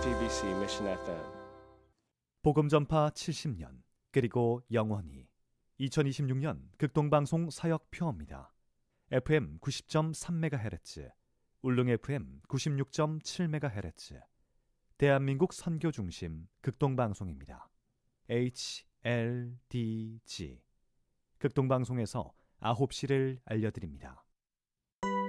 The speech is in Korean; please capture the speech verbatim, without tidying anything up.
제이티비씨 Mission 에프엠. 복음 전파 칠십 년 그리고 영원히 이천이십육 년 극동방송 사역표입니다. 에프엠 구십 점 삼 메가헤르츠, 울릉 에프엠 구십육 점 칠 메가헤르츠, 대한민국 선교중심 극동방송입니다. 에이치엘디지 극동방송에서 아홉 시를 알려드립니다.